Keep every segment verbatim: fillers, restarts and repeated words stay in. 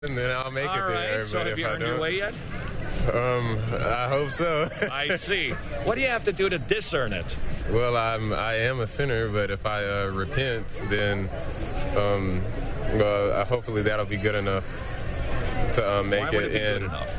And then I'll make All it there. right, so but have if you I earned your don't- way yet? Um, I hope so. I see. What do you have to do to disearn it? Well, I'm I am a sinner, but if I uh, repent, then um, well, uh, hopefully that'll be good enough to um, make Why would it be and good enough?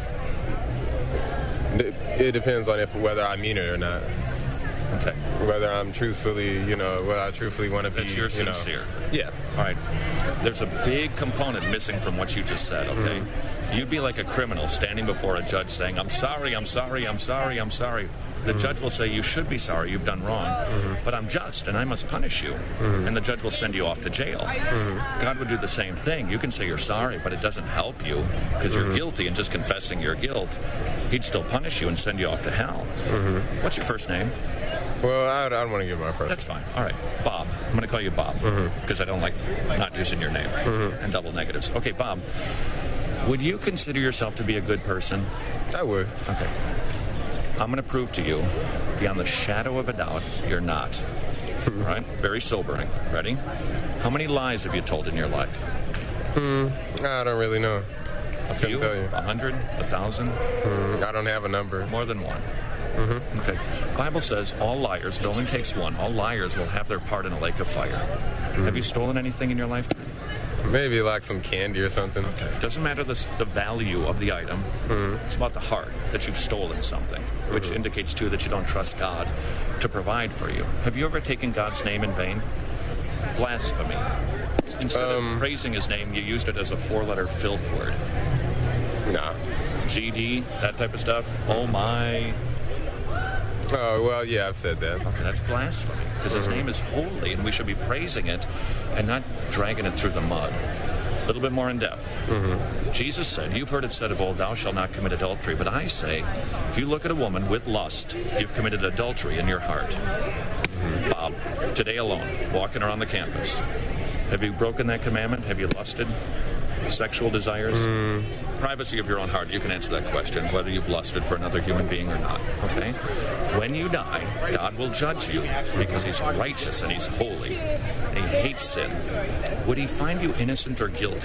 It, it depends on if whether I mean it or not. Okay. Whether I'm truthfully, you know, whether I truthfully want to be, That you're you know, sincere. yeah. All right. There's a big component missing from what you just said, okay? Mm-hmm. You'd be like a criminal standing before a judge saying, I'm sorry, I'm sorry, I'm sorry, I'm sorry. The Mm-hmm. judge will say, you should be sorry, you've done wrong, Mm-hmm. but I'm just and I must punish you. Mm-hmm. And the judge will send you off to jail. Mm-hmm. God would do the same thing. You can say you're sorry, but it doesn't help you because Mm-hmm. you're guilty, and just confessing your guilt, he'd still punish you and send you off to hell. Mm-hmm. What's your first name? Well, I, I don't want to give my first. That's fine. All right. Bob. I'm going to call you Bob because I don't like not using your name and double negatives. Okay, Bob. Would you consider yourself to be a good person? I would. Okay. I'm going to prove to you, beyond the shadow of a doubt, you're not. All right? Very sobering. Ready? How many lies have you told in your life? Hmm. I don't really know. A Couldn't few? tell you. A hundred? A thousand? Hmm. I don't have a number. More than one. Mm-hmm. Okay. Bible says all liars, it only takes one, all liars will have their part in a lake of fire. Mm-hmm. Have you stolen anything in your life? Maybe like some candy or something. Okay. It doesn't matter the, the value of the item. Mm-hmm. It's about the heart that you've stolen something, which Mm-hmm. indicates, too, that you don't trust God to provide for you. Have you ever taken God's name in vain? Blasphemy. Instead Um, of praising his name, you used it as a four-letter filth word. Nah. G D, that type of stuff. Oh, my. Oh, well, yeah, I've said that. Okay, that's blasphemy, because his name is holy, and we should be praising it and not dragging it through the mud. A little bit more in depth. Mm-hmm. Jesus said, you've heard it said of old, thou shalt not commit adultery. But I say, if you look at a woman with lust, you've committed adultery in your heart. Mm-hmm. Bob, today alone, walking around the campus, have you broken that commandment? Have you lusted? Sexual desires? Mm. Privacy of your own heart. You can answer that question, whether you've lusted for another human being or not. Okay? When you die, God will judge you because he's righteous and he's holy and he hates sin. Would he find you innocent or guilty?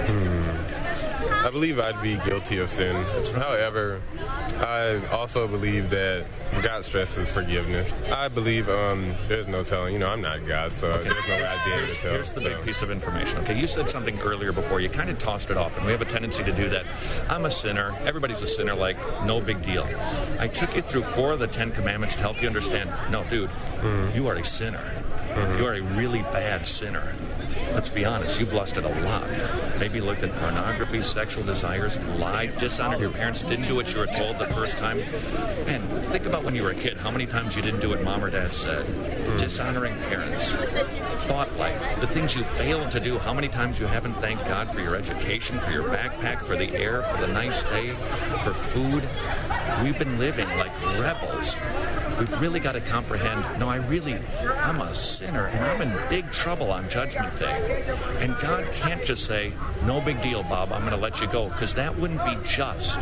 Hmm. I believe I'd be guilty of sin. However, I also believe that God stresses forgiveness. I believe um, there's no telling. You know, I'm not God, so Okay. there's no way I'd be able to tell. Here's the so. big piece of information. Okay, you said something earlier before. You kind of tossed it off, and we have a tendency to do that. I'm a sinner. Everybody's a sinner. Like, no big deal. I took you through four of the Ten Commandments to help you understand. No, dude, Mm-hmm. you are a sinner. Mm-hmm. You are a really bad sinner. Let's be honest, you've lusted a lot. Maybe looked at pornography, sexual desires, lied, dishonored your parents, didn't do what you were told the first time. Man, think about when you were a kid, how many times you didn't do what mom or dad said. Dishonoring parents, thought life, the things you failed to do, how many times you haven't thanked God for your education, for your backpack, for the air, for the nice day, for food. We've been living like rebels. We've really got to comprehend, no, I really, I'm a sinner, and I'm in big trouble on Judgment Day. And God can't just say, no big deal, Bob, I'm going to let you go, because that wouldn't be just.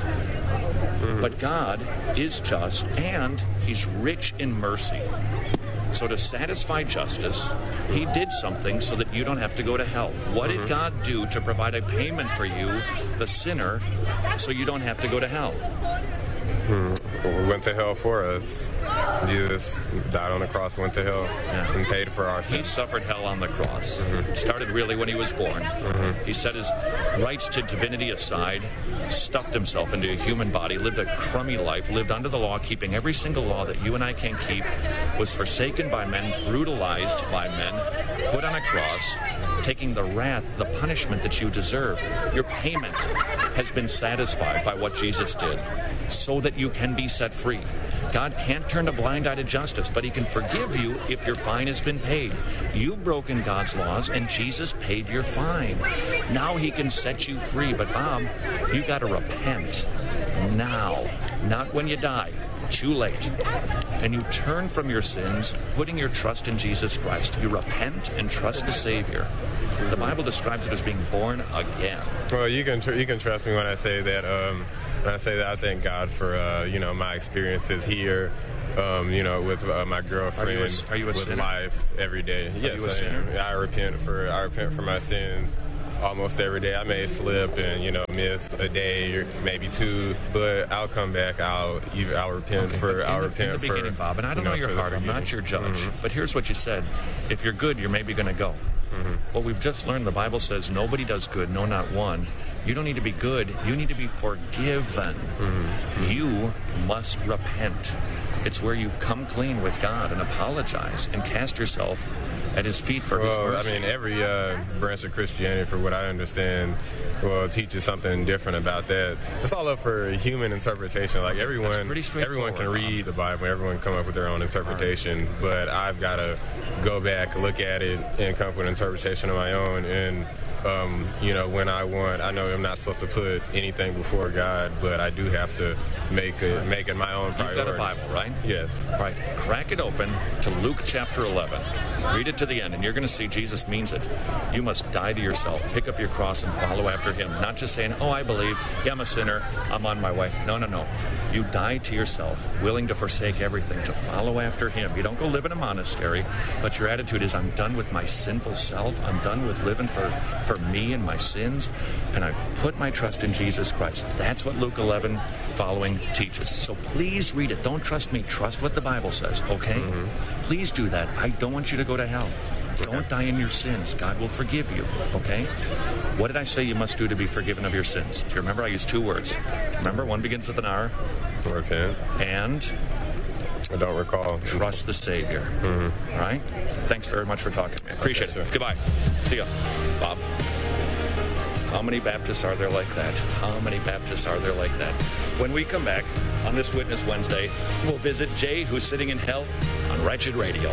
But God is just, and he's rich in mercy. So to satisfy justice, he did something so that you don't have to go to hell. What did God do to provide a payment for you, the sinner, so you don't have to go to hell? Hmm. We went to hell for us. Jesus died on the cross, went to hell, Yeah. and paid for our He sins. suffered hell on the cross. Mm-hmm. It started really when he was born. Mm-hmm. He set his rights to divinity aside, stuffed himself into a human body, lived a crummy life, lived under the law, keeping every single law that you and I can keep, was forsaken by men, brutalized by men, put on a cross, taking the wrath, the punishment that you deserve. Your payment has been satisfied by what Jesus did, so that you can be set free. God can't turn a blind eye to justice, but he can forgive you if your fine has been paid. You've broken God's laws, and Jesus paid your fine. Now he can set you free. But Bob, you got to repent now, not when you die. Too late. And you turn from your sins, putting your trust in Jesus Christ. You repent and trust the Savior. The Bible describes it as being born again. Well, you can tr- you can trust me when I say that. Um, when I say that, I thank God for uh, you know my experiences here. Um, you know, with uh, my girlfriend, Are you a- are you a with sinner? life every day. Are Yes, you a I sinner? am. I repent for I repent for my sins. almost every day. I may slip and, you know, miss a day or maybe two, but I'll come back. I'll either I'll repent Okay, for in I'll the, repent in the for beginning, Bob, and I don't you know, know, your for the heart. I'm not forgiving. your judge. Mhm. But here's what you said: if you're good, you're maybe going to go. Mm-hmm. Well, we've just learned the Bible says nobody does good, no, not one. You don't need to be good. You need to be forgiven. Mm-hmm. You must repent. It's where you come clean with God and apologize and cast yourself at his feet for his Well, mercy. I mean, every uh, branch of Christianity, for what I understand, well, teaches something different about that. It's all up for human interpretation. Like everyone, pretty everyone can straightforward, read the Bible. Everyone come up with their own interpretation. But I've got to go back, look at it, and come up with an interpretation of my own. And um, you know, when I want, I know I'm not supposed to put anything before God, but I do have to make it, make it my own priority. You've got a Bible, right? Yes. All right, crack it open to Luke chapter eleven. Read it to the end, and you're going to see Jesus means it. You must die to yourself, pick up your cross, and follow after him. Not just saying, oh, I believe, yeah, I'm a sinner, I'm on my way. No, no, no. You die to yourself, willing to forsake everything, to follow after him. You don't go live in a monastery, but your attitude is, I'm done with my sinful self. I'm done with living for, for me and my sins, and I put my trust in Jesus Christ. That's what Luke eleven following teaches. So please read it. Don't trust me. Trust what the Bible says, okay? Mm-hmm. Please do that. I don't want you to go to hell. Don't die in your sins. God will forgive you, okay? What did I say you must do to be forgiven of your sins? Do you remember? I used two words. Remember, one begins with an R. Repent. And I don't recall. trust the Savior. Mm-hmm. All right? Thanks very much for talking to me. I appreciate Okay, it. sure. Goodbye. See ya. Bob. How many Baptists are there like that? How many Baptists are there like that? When we come back on this Witness Wednesday, we'll visit Jay, who's sitting in hell, on Wretched Radio.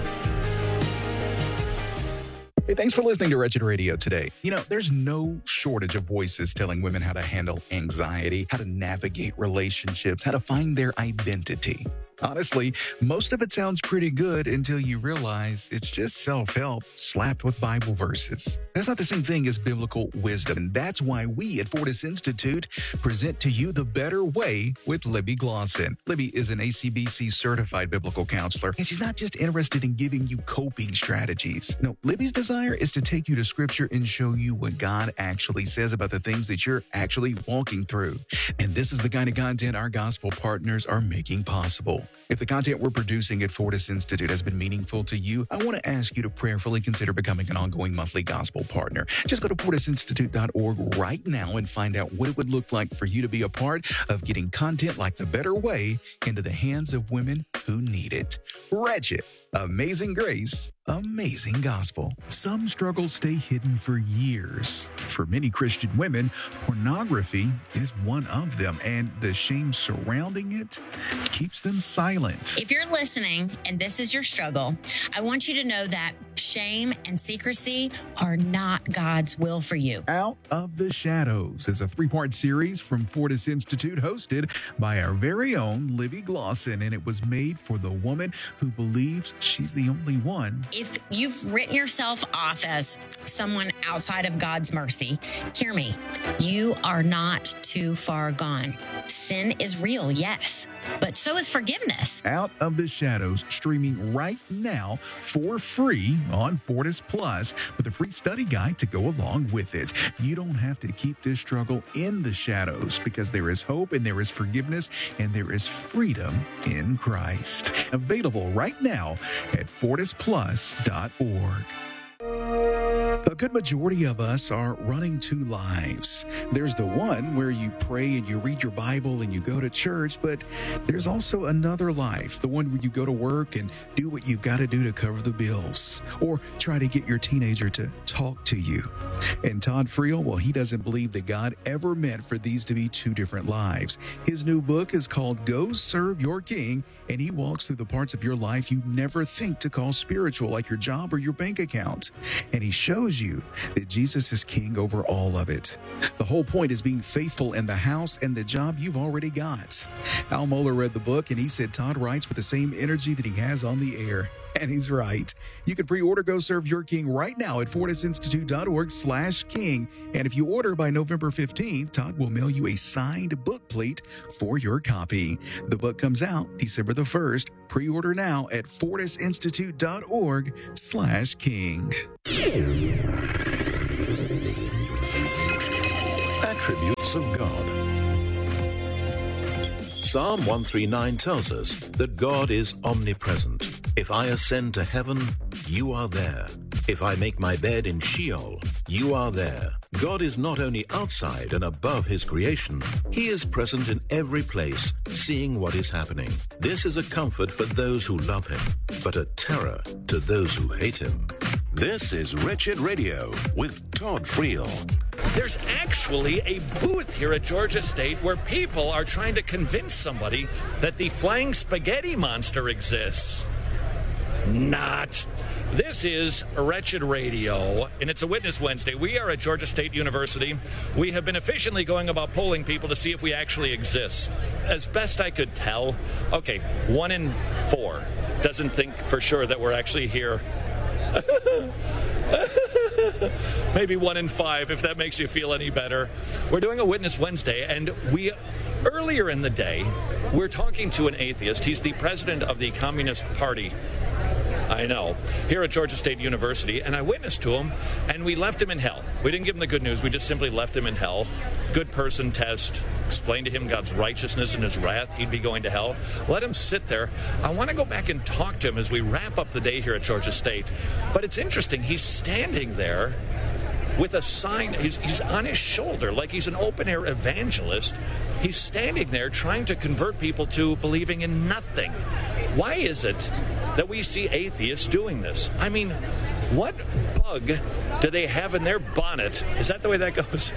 Hey, thanks for listening to Wretched Radio today. You know, there's no shortage of voices telling women how to handle anxiety, how to navigate relationships, how to find their identity. Honestly, most of it sounds pretty good until you realize it's just self-help slapped with Bible verses. That's not the same thing as biblical wisdom, and that's why we at Fortis Institute present to you The Better Way with Libby Glosson. Libby is an A C B C certified biblical counselor, and she's not just interested in giving you coping strategies. No, Libby's desire is to take you to Scripture and show you what God actually says about the things that you're actually walking through. And this is the kind of content our gospel partners are making possible. If the content we're producing at Fortis Institute has been meaningful to you, I want to ask you to prayerfully consider becoming an ongoing monthly gospel partner. Just go to fortis institute dot org right now and find out what it would look like for you to be a part of getting content like The Better Way into the hands of women who need it. Wretched, Amazing Grace, Amazing Gospel. Some struggles stay hidden for years. For many Christian women, pornography is one of them, and the shame surrounding it keeps them silent. If you're listening and this is your struggle, I want you to know that shame and secrecy are not God's will for you. Out of the Shadows is a three-part series from Fortis Institute hosted by our very own Libby Glosson, and it was made for the woman who believes she's the only one. If you've written yourself off as someone outside of God's mercy, hear me. You are not too far gone. Sin is real, yes, but so is forgiveness. Out of the Shadows, streaming right now for free on Fortis Plus with a free study guide to go along with it. You don't have to keep this struggle in the shadows because there is hope and there is forgiveness and there is freedom in Christ. Available right now at fortis plus dot org. A good majority of us are running two lives. There's the one where you pray and you read your Bible and you go to church, but there's also another life, the one where you go to work and do what you've got to do to cover the bills, or try to get your teenager to talk to you. And Todd Friel, well, he doesn't believe that God ever meant for these to be two different lives. His new book is called Go Serve Your King, and he walks through the parts of your life you never think to call spiritual, like your job or your bank account. And he shows you that Jesus is king over all of it. The whole point is being faithful in the house and the job you've already got. Al Mohler read the book, and he said Todd writes with the same energy that he has on the air. And he's right. You can pre-order Go Serve Your King right now at fortis institute dot org slash king. And if you order by November fifteenth, Todd will mail you a signed book plate for your copy. The book comes out December the first. Pre-order now at fortis institute dot org slash king. attributes of God. Psalm one thirty-nine tells us that God is omnipresent. If I ascend to heaven, you are there. If I make my bed in Sheol, you are there. God is not only outside and above his creation, he is present in every place, seeing what is happening. This is a comfort for those who love him, but a terror to those who hate him. This is Wretched Radio with Todd Friel. There's actually a booth here at Georgia State where people are trying to convince somebody that the flying spaghetti monster exists. Not. This is Wretched Radio, and it's a Witness Wednesday. We are at Georgia State University. We have been efficiently going about polling people to see if we actually exist. As best I could tell, okay, one in four doesn't think for sure that we're actually here. Maybe one in five, if that makes you feel any better. We're doing a Witness Wednesday, and we, earlier in the day, we're talking to an atheist. He's the president of the Communist Party. I know, here at Georgia State University, and I witnessed to him, and we left him in hell. We didn't give him the good news, we just simply left him in hell. Good person test, explained to him God's righteousness and his wrath, he'd be going to hell. Let him sit there. I want to go back and talk to him as we wrap up the day here at Georgia State. But it's interesting, he's standing there with a sign, he's, he's on his shoulder, like he's an open-air evangelist. He's standing there trying to convert people to believing in nothing. Why is it that we see atheists doing this? I mean, what bug do they have in their bonnet? Is that the way that goes?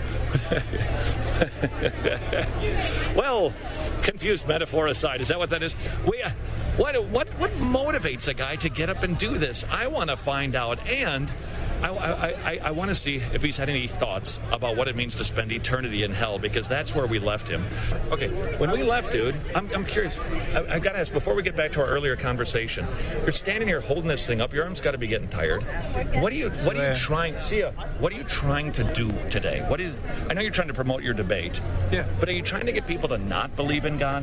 Well, confused metaphor aside, is that what that is? We, uh, what, what, what motivates a guy to get up and do this? I want to find out, and I, I, I, I want to see if he's had any thoughts about what it means to spend eternity in hell, because that's where we left him. Okay, when we left, dude, I'm, I'm curious. I, I've got to ask, before we get back to our earlier conversation, you're standing here holding this thing up. Your arm's got to be getting tired. What are you What are you trying? See ya. What are you trying to do today? What is? I know you're trying to promote your debate. Yeah. But are you trying to get people to not believe in God?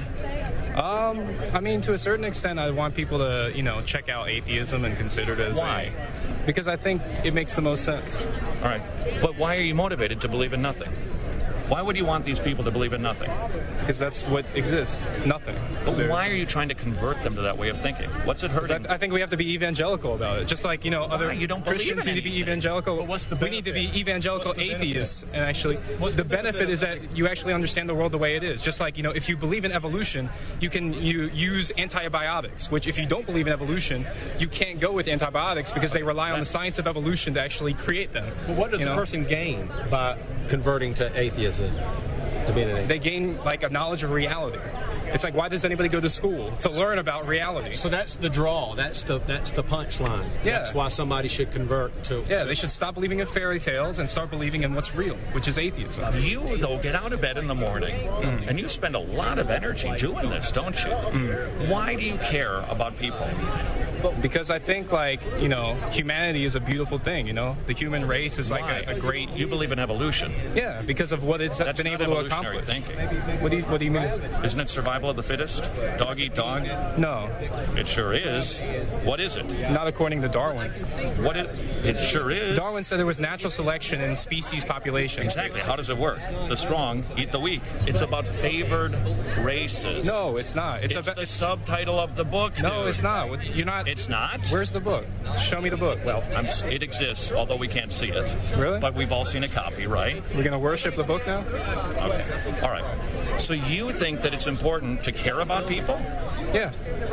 Um, I mean, to a certain extent, I want people to, you know, check out atheism and consider it as Why? a... Because I think it makes the most sense. All right. But why are you motivated to believe in nothing? Why would you want these people to believe in nothing? Because that's what exists. Nothing. But They're, why are you trying to convert them to that way of thinking? What's it hurting? I, I think we have to be evangelical about it. Just like, you know, other you don't Christians need to be evangelical. But what's the we need to be evangelical atheists. And actually, What's the, the benefit benefit is that you actually understand the world the way it is. Just like, you know, if you believe in evolution, you can you use antibiotics, which if you don't believe in evolution, you can't go with antibiotics because they rely on the science of evolution to actually create them. But what does you a know? person gain by converting to atheism? To being an atheist? They gain like a knowledge of reality. It's like, why does anybody go to school? To learn about reality. So that's the draw. That's the that's the punchline. Yeah. That's why somebody should convert to. Yeah, to, they should stop believing in fairy tales and start believing in what's real, which is atheism. You, though, get out of bed in the morning, mm. and you spend a lot of energy doing this, don't you? Mm. Why do you care about people? Because I think, like, you know, humanity is a beautiful thing, you know? The human race is like a, a great... You believe in evolution. Yeah, because of what it's That's been not able to evolutionary accomplish. thinking. What do you What do you mean? Isn't it survival of the fittest? Dog eat dog? No. It sure is. What is it? Not according to Darwin. What it, it sure is. Darwin said there was natural selection in species population. Exactly. How does it work? The strong eat the weak. It's about favored races. No, it's not. It's, It's about, the subtitle of the book, No, dude. it's not. You're not. It's not? Where's the book? Show me the book. Well, I'm, it exists, although we can't see it. Really? But we've all seen a copy, right? We're going to worship the book now? Okay. All right. So you think that it's important to care about people? Yeah.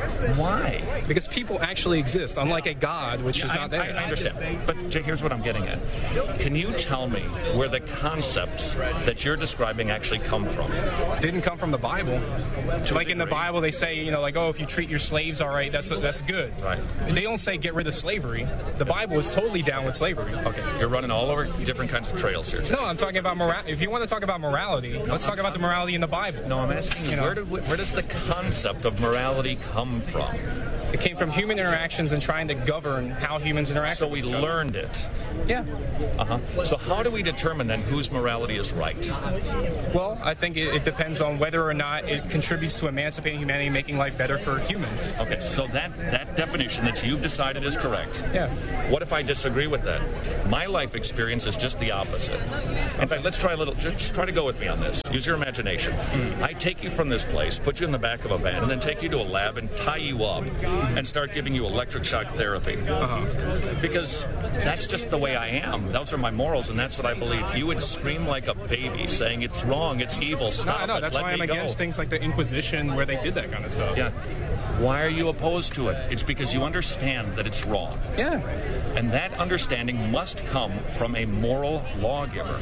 Why? Because people actually exist, unlike a God, which is I, not there. I, I understand. But Jay, here's what I'm getting at. Can you tell me where the concepts that you're describing actually come from? Didn't come from the Bible. To like a in the degree. Bible, they say, you know, like, oh, if you treat your slaves all right, that's that's good. Right. They don't say get rid of slavery. The Bible is totally down with slavery. Okay, you're running all over different kinds of trails here, Jay. No, I'm talking about morality. If you want to talk about morality, let's talk about the morality in the Bible. No, I'm asking you, You know? where, did, where does the concept of morality come from? It came from human interactions and trying to govern how humans interact. So with we each other. learned it. Yeah. Uh-huh. So how do we determine then whose morality is right? Well, I think it, it depends on whether or not it contributes to emancipating humanity and making life better for humans. Okay, so that, that definition that you've decided is correct. Yeah. What if I disagree with that? My life experience is just the opposite. In fact, let's try a little, just try to go with me on this. Use your imagination. Mm. I take you from this place, put you in the back of a van, and then take you to a lab and tie you up and start giving you electric shock therapy. Uh-huh. Because that's just the way I am. Those are my morals, and that's what I believe. You would scream like a baby saying, it's wrong, it's evil, stop no, I know. it, That's let why I'm me go. against things like the Inquisition where they did that kind of stuff. Yeah. Why are you opposed to it? It's because you understand that it's wrong. Yeah. And that understanding must come from a moral lawgiver.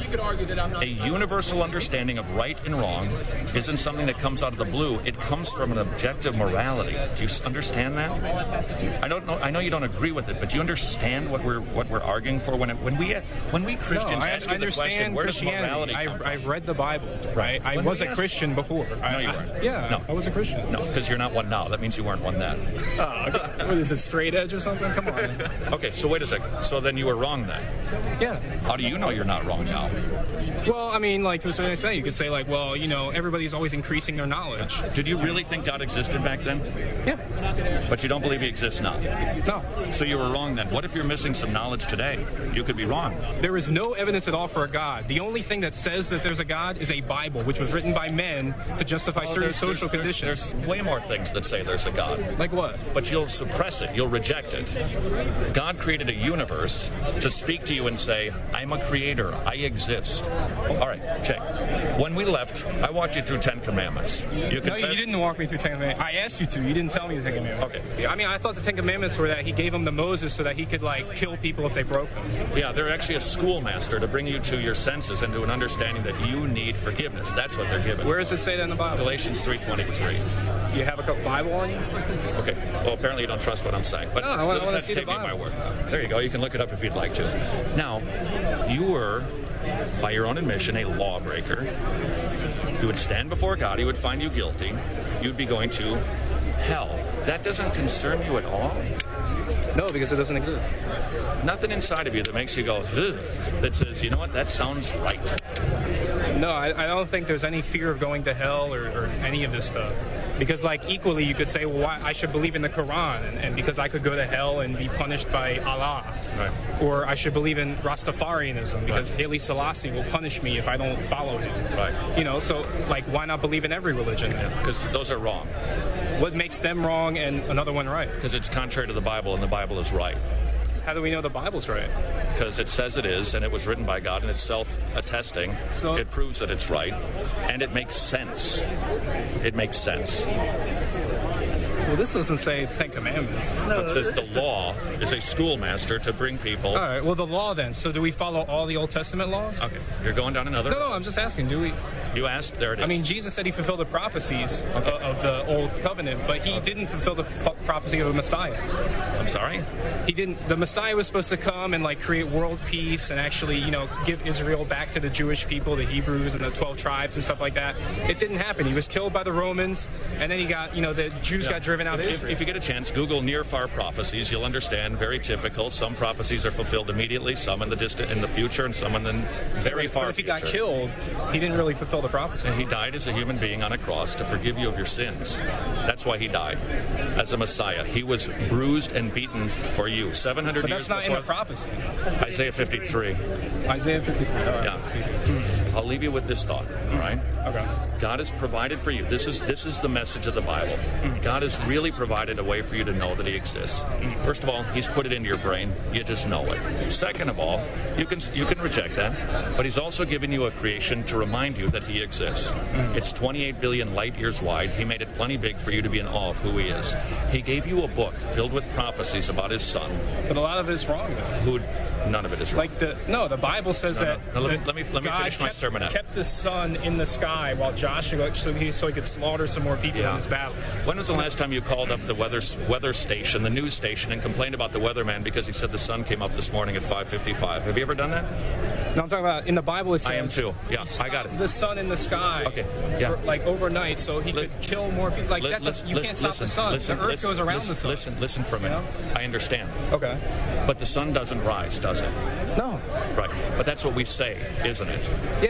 A universal understanding of right and wrong isn't something that comes out of the blue. It comes from an objective morality. Do you understand that? I don't know. I know you don't agree with it, but do you understand what we're what we're arguing for when it, when we when we Christians no, I, ask I you the question, where does morality come I've, from? I've read the Bible. Right. I When was we a ask- Christian before. No, I, you I- weren't. Yeah. No. I was a Christian. No, because you're not one now. That means you weren't one then. Uh, what is it, straight edge or something? Come on. Okay, so wait a second. So then you were wrong then. Yeah. How do you know you're not wrong now? Well, I mean, like to a certain extent, you could say like, well, you know, everybody's always increasing their knowledge. Did you really think God existed back then? Yeah. But you don't believe he exists now? No. So you were wrong then. What if you're missing some knowledge today? You could be wrong. There is no evidence at all for a God. The only thing that says that there's a God is a Bible, which was written by men to justify Well, certain there's- social there's, conditions. There's, there's way more things that say there's a God. Like what? But you'll suppress it. You'll reject it. God created a universe to speak to you and say, I'm a creator. I exist. All right, check. When we left, I walked you through Ten Commandments. You No, confess- you didn't walk me through Ten Commandments. I asked you to. You didn't tell me the Ten Commandments. Okay. I mean, I thought the Ten Commandments were that he gave them to Moses so that he could, like, kill people if they broke them. Yeah, they're actually a schoolmaster to bring you to your senses and to an understanding that you need forgiveness. That's what they're given. Where does it say that in the Bible? Galatians three twenty-three. You have a Bible on you? Okay. Well, apparently you don't trust what I'm saying. But No, I wanna- you'll I wanna just see have to the take me at my Bible. word. There you go. You can look it up if you'd like to. Now, you were, by your own admission, a lawbreaker. You would stand before God. He would find you guilty. You'd be going to hell. That doesn't concern you at all? No, because it doesn't exist. Nothing inside of you that makes you go, ugh, that says, you know what, that sounds right. No, I, I don't think there's any fear of going to hell or, or any of this stuff. Because, like, equally, you could say, well, why, I should believe in the Quran, and, and because I could go to hell and be punished by Allah. Right. Or I should believe in Rastafarianism, because Haile Selassie will punish me if I don't follow him. Right. You know, so, like, why not believe in every religion then? Because those are wrong. What makes them wrong and another one right? Because it's contrary to the Bible, and the Bible is right. How do we know the Bible's right? Because it says it is, and it was written by God, and it's self-attesting. So- it proves that it's right, and it makes sense. It makes sense. Well, this doesn't say Ten Commandments. It says the law is a schoolmaster to bring people. All right, well, the law then. So do we follow all the Old Testament laws? Okay, you're going down another. No, no, I'm just asking. Do we? You asked, there it is. I mean, Jesus said he fulfilled the prophecies of, of the Old Covenant, but he didn't fulfill the f- prophecy of the Messiah. I'm sorry? He didn't. The Messiah was supposed to come and like create world peace and actually, you know, give Israel back to the Jewish people, the Hebrews and the twelve tribes and stuff like that. It didn't happen. He was killed by the Romans, and then he got, you know, the Jews Yeah. got driven out of If, Israel. if you get a chance, Google near-far prophecies. You'll understand. Very typical. Some prophecies are fulfilled immediately, some in the distant, in the future, and some in the very far But if he got future. killed, he didn't really fulfill the prophecy. And he died as a human being on a cross to forgive you of your sins. That's why he died, as a Messiah. He was bruised and beaten for you. seven hundred But years that's not in the before. prophecy. Isaiah fifty-three. Isaiah fifty-three. All right, Yeah. let's see. I'll leave you with this thought, all right? Okay. God has provided for you. This is this is the message of the Bible. God has really provided a way for you to know that he exists. First of all, he's put it into your brain. You just know it. Second of all, you can you can reject that, but he's also given you a creation to remind you that he exists. It's twenty-eight billion light years wide. He made it plenty big for you to be in awe of who he is. He gave you a book filled with prophecies about his son. But a lot of it's wrong, though. Who none of it is wrong. Like the no, the Bible says No, no. that. No, let me- that let me- let me God finish my kept, sermon out. Kept the sun in the sky while Joshua, so he so he could slaughter some more people Yeah. in this battle. When was the last time you called up the weather weather station, the news station, and complained about the weatherman because he said the sun came up this morning at five fifty-five? Have you ever done that? No, I'm talking about in the Bible. It says I am too. Yeah, he I got stopped it. The sun in the sky. Okay, yeah. for, like overnight, so he Li- could kill more people. Like Li- that. listen- Does, you listen- can't stop listen, the sun. listen, the Earth listen, goes around listen, the sun. Listen, listen for a minute. I understand. Okay. But the sun doesn't rise, does it? No. Right. But that's what we say, isn't it? Yeah,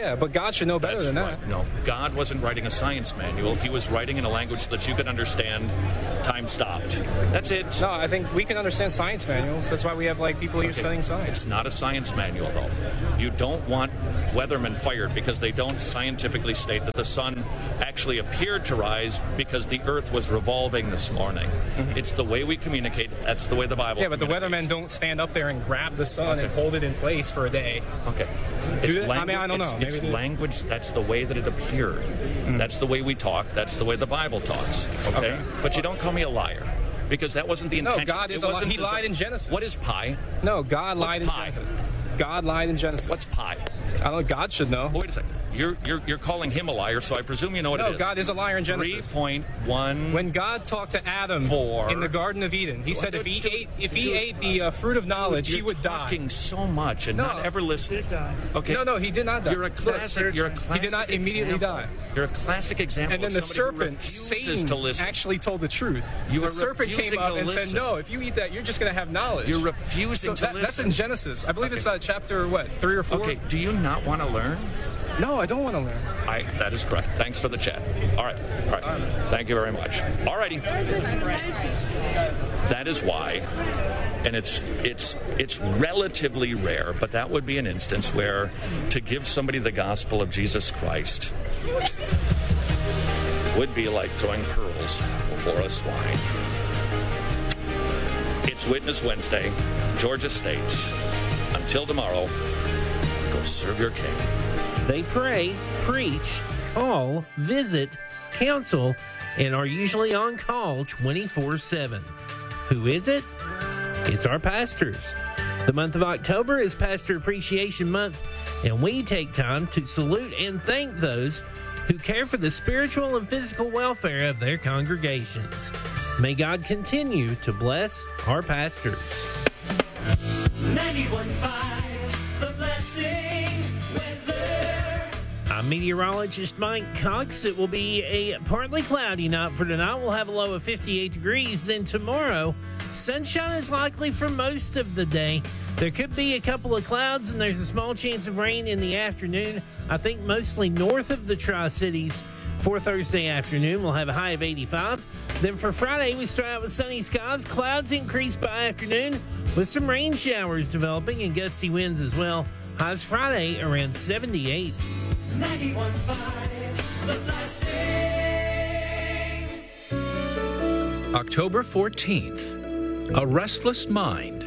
Yeah, but God should know better That's than right. that. No, God wasn't writing a science manual. He was writing in a language that you could understand. Time stopped. That's it. No, I think we can understand science manuals. That's why we have like people here Okay. studying science. It's not a science manual, though. You don't want weathermen fired because they don't scientifically state that the sun actually appeared to rise because the earth was revolving this morning. Mm-hmm. It's the way we communicate. That's the way the Bible Yeah, but the communicates. weathermen don't stand up there and grab the sun and hold it in place for a day. Okay. Do It's they? I language, mean, I don't it's, know. It's Maybe they- language. That's the way that it appeared. Mm. That's the way we talk. That's the way the Bible talks. Okay? Okay. But you don't call me a liar because that wasn't the No, intention. God is It a li- wasn't he desi- lied in Genesis. What is pi? No, God What's lied in pi? Genesis. God lied in Genesis. What's pi? I don't know. God should know. Well, wait a second. You're you're you're calling him a liar, so I presume you know what No, it is. God is a liar in Genesis. Three point one. When God talked to Adam Four. in the Garden of Eden, he said if he Dude, ate if he dude, ate the uh, fruit of knowledge, Dude, he would you're die. talking so much and No. not ever listening. Okay. No, no, he did not die. You're a classic. You're a classic. He did not immediately example. die. You're a classic example. And then of the somebody who serpent, refuses Satan, to listen. actually told the truth. You the are serpent refusing came up to and listen. said, "No, if you eat that, you're just going to have knowledge." You're refusing so to that, listen. That's in Genesis. I believe Okay. it's uh, chapter what, three or four. Okay. Do you not want to learn? No, I don't want to learn. I, that is correct. Thanks for the chat. All right. All right. Thank you very much. All righty. That is why, and it's it's it's relatively rare, but that would be an instance where to give somebody the gospel of Jesus Christ would be like throwing pearls before a swine. It's Witness Wednesday, Georgia State. Until tomorrow, go serve your king. They pray, preach, call, visit, counsel, and are usually on call twenty-four seven. Who is it? It's our pastors. The month of October is Pastor Appreciation Month, and we take time to salute and thank those who care for the spiritual and physical welfare of their congregations. May God continue to bless our pastors. ninety-one point five, The Blessing Weather. I'm meteorologist Mike Cox. It will be a partly cloudy night for tonight. We'll have a low of fifty-eight degrees. Then tomorrow, sunshine is likely for most of the day. There could be a couple of clouds, and there's a small chance of rain in the afternoon. I think mostly north of the Tri-Cities. For Thursday afternoon, we'll have a high of eighty-five. Then for Friday, we start out with sunny skies. Clouds increase by afternoon with some rain showers developing and gusty winds as well. Highs Friday around seventy-eight. ninety-one point five, The Blessing. October fourteenth, a restless mind.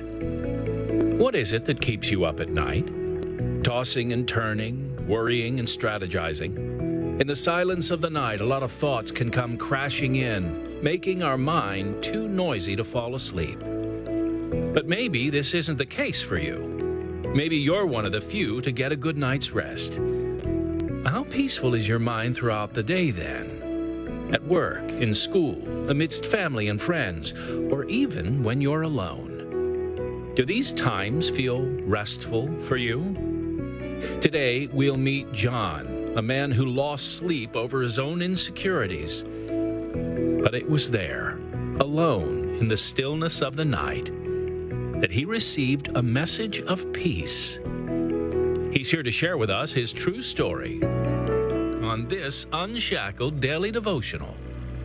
What is it that keeps you up at night? Tossing and turning, worrying and strategizing. In the silence of the night, a lot of thoughts can come crashing in, making our mind too noisy to fall asleep. But maybe this isn't the case for you. Maybe you're one of the few to get a good night's rest. How peaceful is your mind throughout the day then? At work, in school, amidst family and friends, or even when you're alone? Do these times feel restful for you? Today, we'll meet John, a man who lost sleep over his own insecurities. But it was there, alone in the stillness of the night, that he received a message of peace. He's here to share with us his true story on this Unshackled Daily Devotional.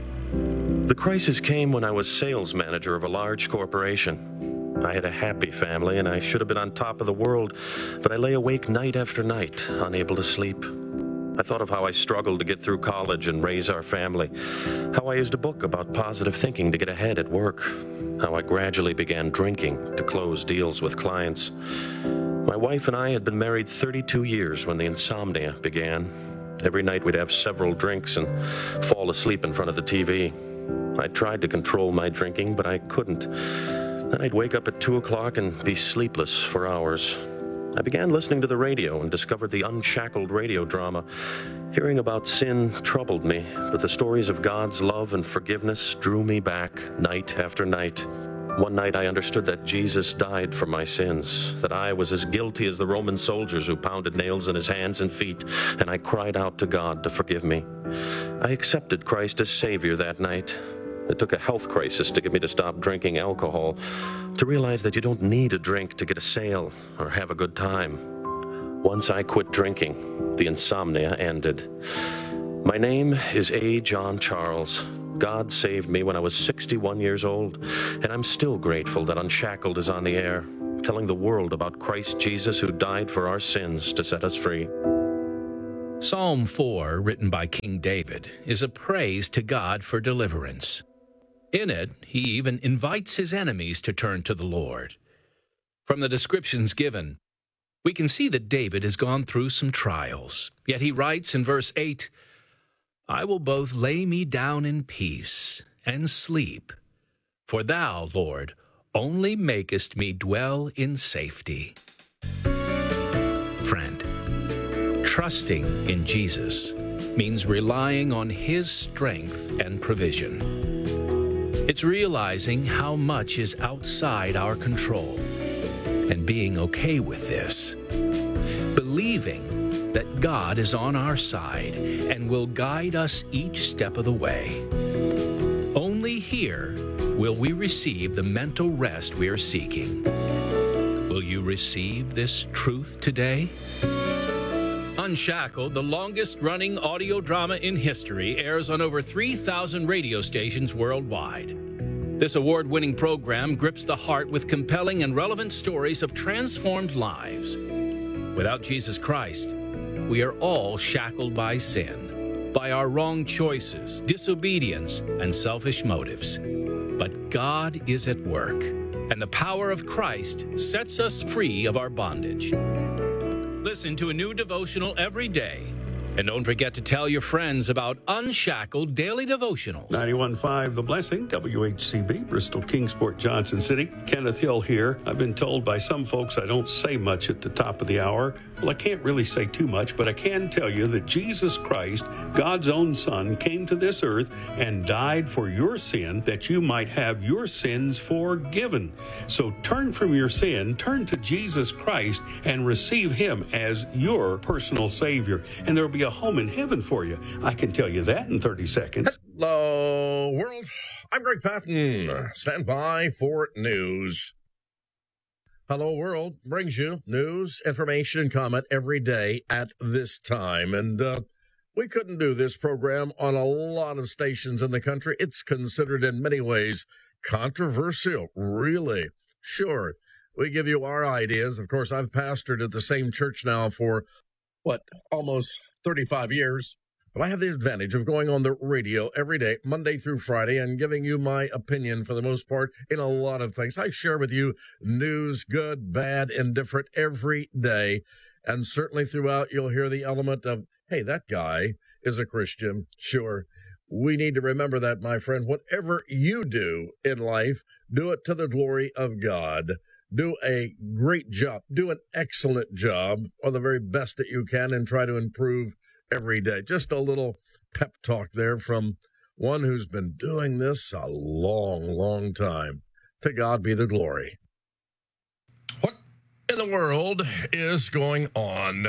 The crisis came when I was sales manager of a large corporation. I had a happy family and I should have been on top of the world, but I lay awake night after night, unable to sleep. I thought of how I struggled to get through college and raise our family, how I used a book about positive thinking to get ahead at work, how I gradually began drinking to close deals with clients. My wife and I had been married thirty-two years when the insomnia began. Every night we'd have several drinks and fall asleep in front of the T V. I tried to control my drinking, but I couldn't. Then I'd wake up at two o'clock and be sleepless for hours. I began listening to the radio and discovered the Unshackled radio drama. Hearing about sin troubled me, but the stories of God's love and forgiveness drew me back night after night. One night I understood that Jesus died for my sins, that I was as guilty as the Roman soldiers who pounded nails in his hands and feet, and I cried out to God to forgive me. I accepted Christ as Savior that night. It took a health crisis to get me to stop drinking alcohol, to realize that you don't need a drink to get a sale or have a good time. Once I quit drinking, the insomnia ended. My name is A. John Charles. God saved me when I was sixty-one years old, and I'm still grateful that Unshackled is on the air, telling the world about Christ Jesus who died for our sins to set us free. Psalm four, written by King David, is a praise to God for deliverance. In it, he even invites his enemies to turn to the Lord. From the descriptions given, we can see that David has gone through some trials. Yet he writes in verse eight, I will both lay me down in peace and sleep, for thou, Lord, only makest me dwell in safety. Friend, trusting in Jesus means relying on his strength and provision. It's realizing how much is outside our control and being okay with this. Believing that God is on our side and will guide us each step of the way. Only here will we receive the mental rest we are seeking. Will you receive this truth today? Unshackled, the longest-running audio drama in history, airs on over three thousand radio stations worldwide. This award-winning program grips the heart with compelling and relevant stories of transformed lives. Without Jesus Christ, we are all shackled by sin, by our wrong choices, disobedience, and selfish motives. But God is at work, and the power of Christ sets us free of our bondage. Listen to a new devotional every day. And don't forget to tell your friends about Unshackled Daily Devotionals. ninety-one point five The Blessing, W H C B, Bristol, Kingsport, Johnson City. Kenneth Hill here. I've been told by some folks I don't say much at the top of the hour. Well, I can't really say too much, but I can tell you that Jesus Christ, God's own Son, came to this earth and died for your sin that you might have your sins forgiven. So turn from your sin, turn to Jesus Christ, and receive him as your personal Savior. And there will be a home in heaven for you. I can tell you that in thirty seconds. Hello, world. I'm Greg Patton. Stand by for news. Hello, world brings you news, information, and comment every day at this time. And uh, we couldn't do this program on a lot of stations in the country. It's considered in many ways controversial. Really? Sure. We give you our ideas. Of course, I've pastored at the same church now for what, almost thirty-five years. But I have the advantage of going on the radio every day, Monday through Friday, and giving you my opinion for the most part in a lot of things. I share with you news, good, bad, indifferent, every day. And certainly throughout, you'll hear the element of, hey, that guy is a Christian. Sure. We need to remember that, my friend. Whatever you do in life, do it to the glory of God. Do a great job. Do an excellent job, or the very best that you can, and try to improve every day. Just a little pep talk there from one who's been doing this a long, long time. To God be the glory. What in the world is going on?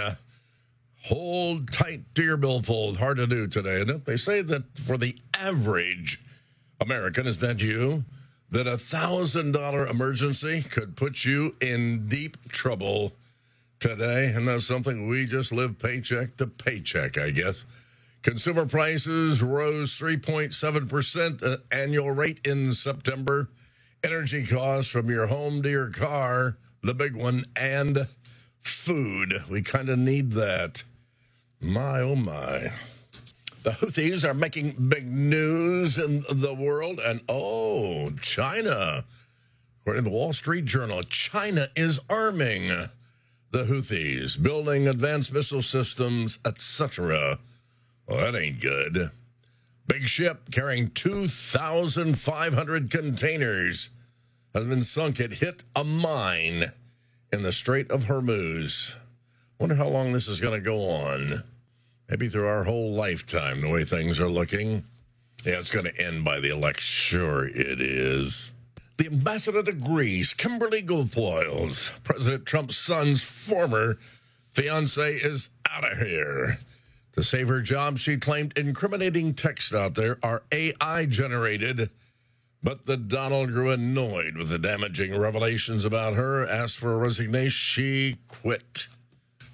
Hold tight to your billfold. Hard to do today, isn't it? They say that for the average American, is that you? That a one thousand dollars emergency could put you in deep trouble today. And that's something we just live paycheck to paycheck, I guess. Consumer prices rose three point seven percent annual rate in September. Energy costs from your home to your car, the big one, and food. We kind of need that. My, oh, my. The Houthis are making big news in the world. And, oh, China. According to the Wall Street Journal, China is arming the Houthis, building advanced missile systems, et cetera. Well, that ain't good. Big ship carrying two thousand five hundred containers has been sunk. It hit a mine in the Strait of Hormuz. Wonder how long this is going to go on. Maybe through our whole lifetime, the way things are looking. Yeah, it's going to end by the election. Sure it is. The ambassador to Greece, Kimberly Guilfoyle, President Trump's son's former fiance, is out of here. To save her job, she claimed incriminating texts out there are A I generated. But the Donald grew annoyed with the damaging revelations about her, asked for a resignation. She quit.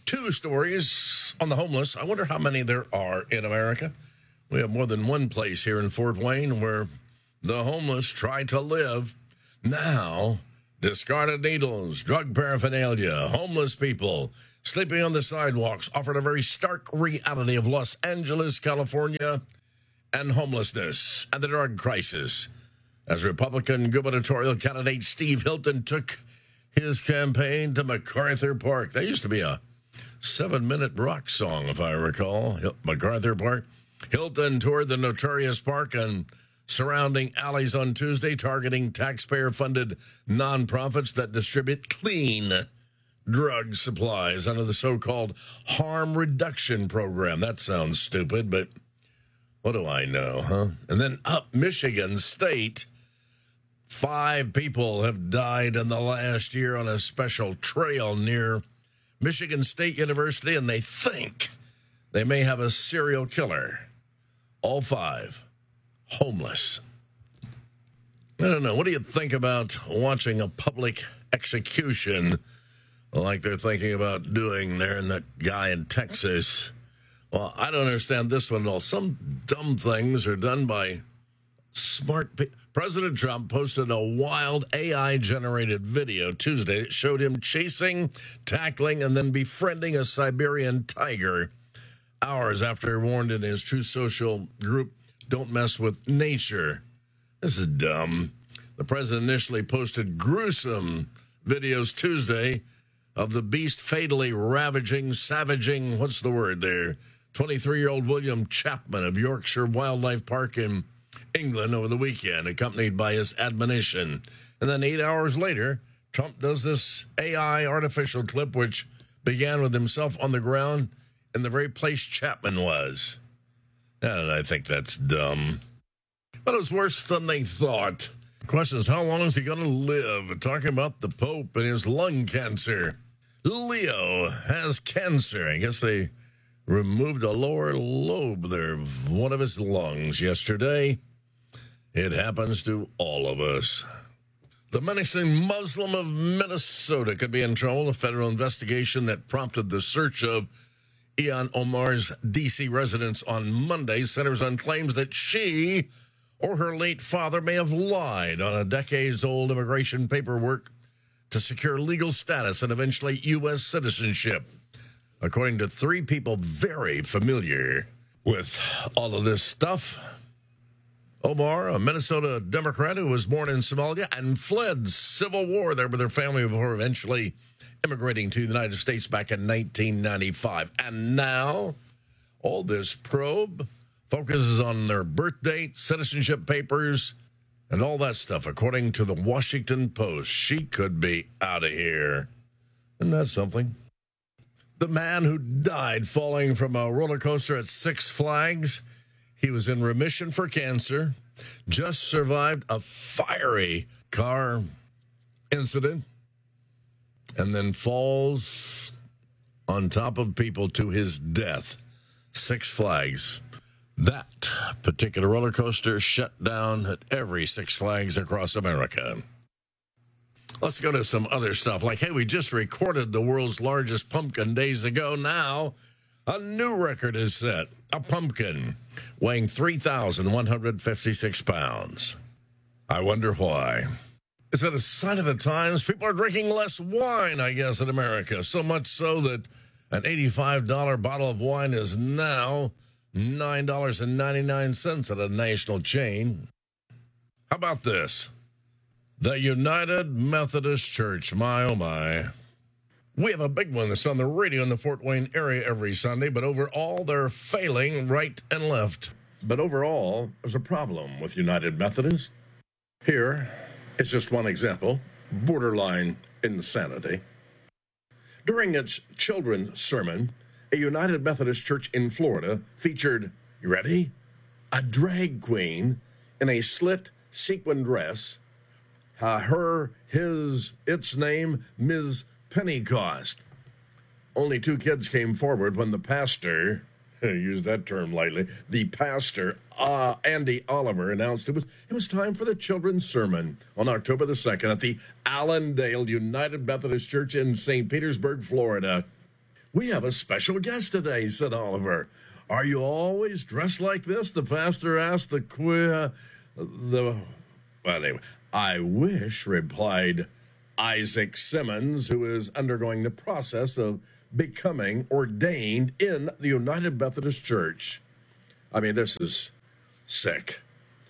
Two stories on the homeless. I wonder how many there are in America. We have more than one place here in Fort Wayne where the homeless try to live. Now, discarded needles, drug paraphernalia, homeless people sleeping on the sidewalks offered a very stark reality of Los Angeles, California, and homelessness and the drug crisis. As Republican gubernatorial candidate Steve Hilton took his campaign to MacArthur Park. That used to be a seven-minute rock song, if I recall. MacArthur Park. Hilton toured the notorious park and surrounding alleys on Tuesday, targeting taxpayer-funded nonprofits that distribute clean drug supplies under the so-called harm reduction program. That sounds stupid, but what do I know, huh? And then up Michigan State, five people have died in the last year on a special trail near Michigan State University, and they think they may have a serial killer. All five homeless. I don't know. What do you think about watching a public execution like they're thinking about doing there in that guy in Texas? Well, I don't understand this one at all. Some dumb things are done by smart people. President Trump posted a wild A I-generated video Tuesday that showed him chasing, tackling, and then befriending a Siberian tiger hours after he warned in his Truth Social group, "Don't mess with nature." This is dumb. The president initially posted gruesome videos Tuesday of the beast fatally ravaging, savaging, what's the word there, twenty-three-year-old William Chapman of Yorkshire Wildlife Park in England over the weekend, accompanied by his admonition. And then eight hours later, Trump does this A I artificial clip, which began with himself on the ground in the very place Chapman was. And I think that's dumb. But it was worse than they thought. The question is, how long is he going to live? Talking about the Pope and his lung cancer. Leo has cancer. I guess they removed a lower lobe there of one of his lungs yesterday. It happens to all of us. The menacing Muslim of Minnesota could be in trouble. A federal investigation that prompted the search of Ilhan Omar's D C residence on Monday centers on claims that she or her late father may have lied on a decades-old immigration paperwork to secure legal status and eventually U S citizenship. According to three people very familiar with all of this stuff, Omar, a Minnesota Democrat who was born in Somalia and fled civil war there with her family before eventually immigrating to the United States back in nineteen ninety-five. And now, all this probe focuses on their birth date, citizenship papers, and all that stuff. According to the Washington Post, she could be out of here. Isn't that something? The man who died falling from a roller coaster at Six Flags, he was in remission for cancer, just survived a fiery car incident, and then falls on top of people to his death. Six Flags. That particular roller coaster shut down at every Six Flags across America. Let's go to some other stuff. Like, hey, we just recorded the world's largest pumpkin days ago. Now, a new record is set. A pumpkin weighing three thousand one hundred fifty-six pounds. I wonder why. Is it a sign of the times? People are drinking less wine, I guess, in America. So much so that an eighty-five dollars bottle of wine is now nine dollars and ninety-nine cents at a national chain. How about this? The United Methodist Church, my oh my. We have a big one that's on the radio in the Fort Wayne area every Sunday, but overall they're failing right and left. But overall, there's a problem with United Methodist. Here is just one example, borderline insanity. During its children's sermon, a United Methodist church in Florida featured, you ready? A drag queen in a slit sequin dress. Uh, her, his, its name, Miz Pentecost. Only two kids came forward when the pastor, use that term lightly, the pastor, uh, Andy Oliver, announced it was it was time for the children's sermon on October the second at the Allendale United Methodist Church in Saint Petersburg, Florida. We have a special guest today, said Oliver. Are you always dressed like this? The pastor asked the queer. The, well, anyway, I wish, replied Isaac Simmons, who is undergoing the process of becoming ordained in the United Methodist Church. I mean, this is sick.